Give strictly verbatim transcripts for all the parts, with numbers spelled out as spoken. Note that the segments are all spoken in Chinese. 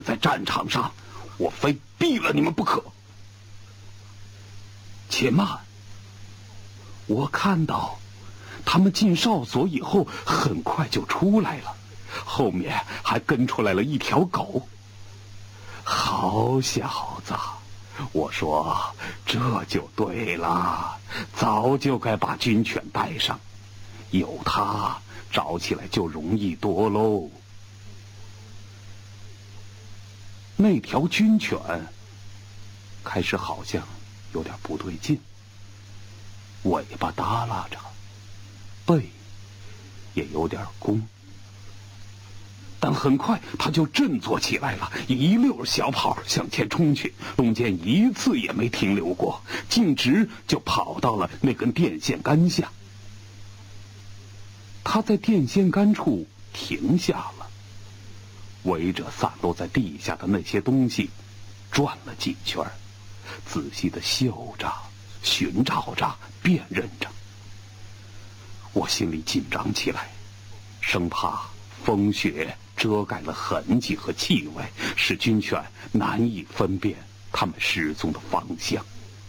在战场上，我非毙了你们不可。且慢，我看到他们进哨所以后，很快就出来了，后面还跟出来了一条狗。好小子，我说这就对了，早就该把军犬带上，有它找起来就容易多喽。那条军犬开始好像有点不对劲，尾巴耷拉着，背也有点弓，但很快他就振作起来了，一溜小跑向前冲去，中间一次也没停留过，径直就跑到了那根电线杆下。他在电线杆处停下了，围着散落在地下的那些东西转了几圈，仔细地嗅着、寻找着、辨认着。我心里紧张起来，生怕风雪遮盖了痕迹和气味，使军犬难以分辨他们失踪的方向。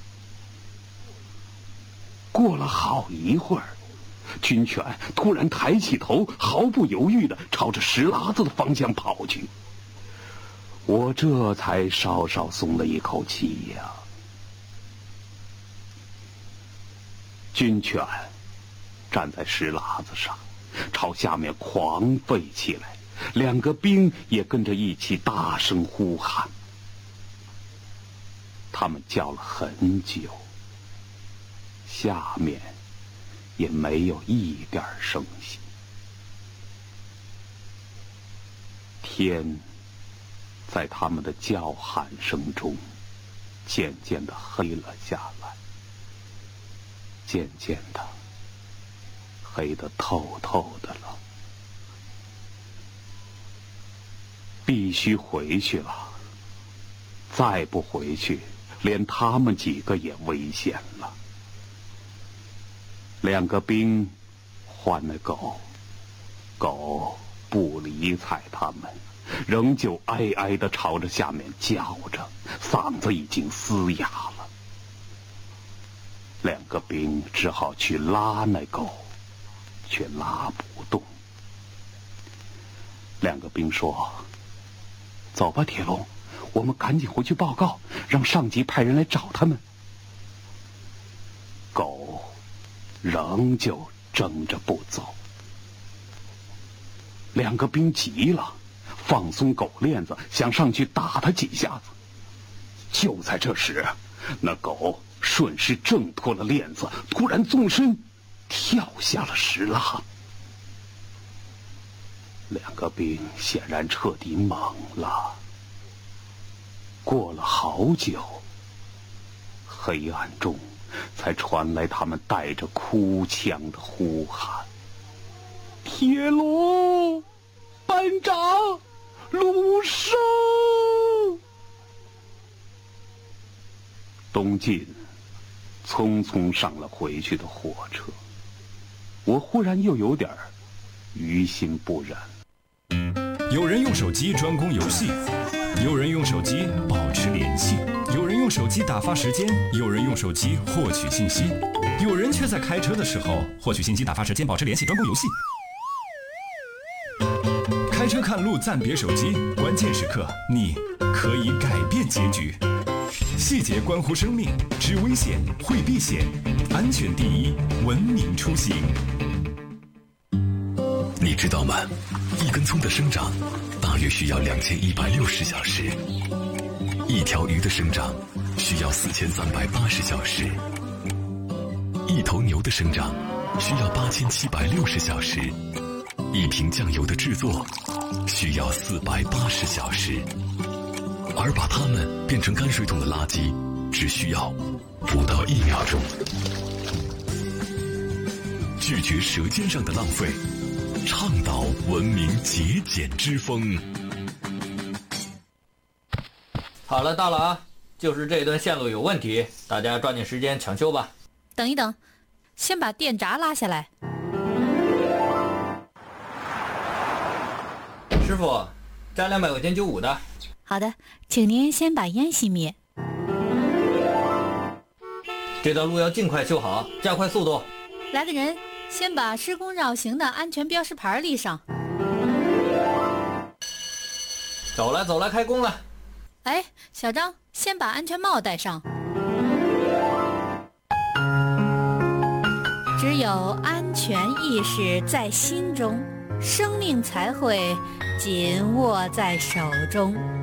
过了好一会儿，军犬突然抬起头，毫不犹豫地朝着石喇子的方向跑去。我这才稍稍松了一口气呀。军犬站在石喇子上，朝下面狂吠起来，两个兵也跟着一起大声呼喊。他们叫了很久，下面也没有一点声息。天在他们的叫喊声中渐渐地黑了下来，渐渐的黑得透透的了。必须回去了，再不回去，连他们几个也危险了。两个兵唤了狗，狗不理睬他们，仍旧哀哀地朝着下面叫着，嗓子已经嘶哑了。两个兵只好去拉那狗，却拉不动。两个兵说：“走吧，铁龙，我们赶紧回去报告，让上级派人来找他们。”狗仍旧争着不走。两个兵急了，放松狗链子，想上去打他几下子。就在这时，那狗顺势挣脱了链子，突然纵身跳下了石栏。两个兵显然彻底懵了。过了好久，黑暗中才传来他们带着哭腔的呼喊：“铁龙，班长，鲁生！”东晋匆匆上了回去的火车，我忽然又有点于心不忍。 有人用手机专攻游戏，有人用手机保持联系，有人用手机打发时间，有人用手机获取信息，有人却在开车的时候获取信息、打发时间、保持联系、专攻游戏。开车看路暂别手机，关键时刻你可以改变结局。细节关乎生命，知危险会避险，安全第一，文明出行。 你知道吗？一根葱的生长大约需要两千一百六十小时，一条鱼的生长需要四千三百八十小时，一头牛的生长需要八千七百六十小时，一瓶酱油的制作需要四百八十小时，而把它们变成泔水桶的垃圾只需要不到一秒钟。拒绝舌尖上的浪费，倡导文明节俭之风。 好了，到了啊，就是这段线路有问题，大家抓紧时间抢修吧。 等一等，先把电闸拉下来。 师傅，加两百块钱九五的。 好的，请您先把烟熄灭。 这段路要尽快修好，加快速度。 来的人，先把施工绕行的安全标识牌立上。 走了走了，开工了。 哎，小张，先把安全帽戴上。只有安全意识在心中，生命才会紧握在手中。